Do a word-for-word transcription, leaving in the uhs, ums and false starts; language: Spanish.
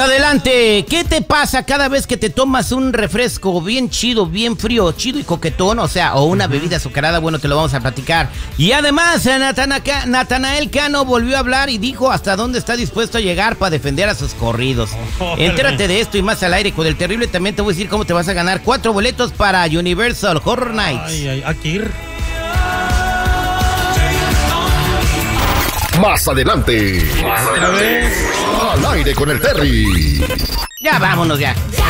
Adelante, ¿qué te pasa cada vez que te tomas un refresco bien chido, bien frío, chido y coquetón? O sea, o una bebida azucarada, bueno, te lo vamos a platicar. Y además, Natana- Natanael Cano volvió a hablar y dijo hasta dónde está dispuesto a llegar para defender a sus corridos. Entérate de esto y más al aire con el terrible. También te voy a decir cómo te vas a ganar cuatro boletos para Universal Horror Nights. Ay, ay, hay que ir. Más adelante. Más adelante. Al aire con el Terry. Ya vámonos ya.